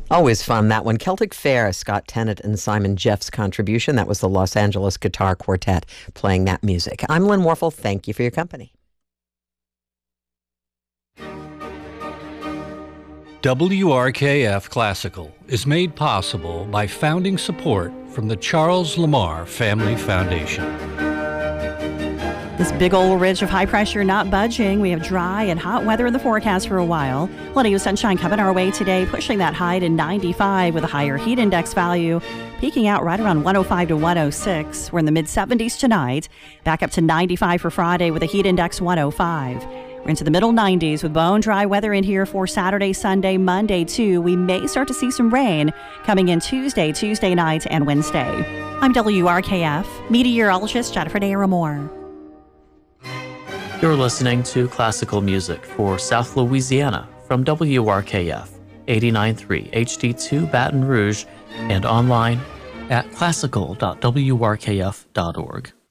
Always fun, that one. Celtic Fair, Scott Tennant and Simon Jeff's contribution. That was the Los Angeles Guitar Quartet playing that music. I'm Lynn Warfel. Thank you for your company. WRKF Classical is made possible by founding support from the Charles Lamar Family Foundation. This big old ridge of high pressure not budging. We have dry and hot weather in the forecast for a while. Plenty of sunshine coming our way today, pushing that high to 95 with a higher heat index value, peaking out right around 105 to 106. We're in the mid-70s tonight. Back up to 95 for Friday with a heat index 105. We're into the middle 90s with bone dry weather in here for Saturday, Sunday, Monday too. We may start to see some rain coming in Tuesday night, and Wednesday. I'm WRKF meteorologist Jennifer Naramore. You're listening to classical music for South Louisiana from WRKF 89.3 HD2 Baton Rouge and online at classical.wrkf.org.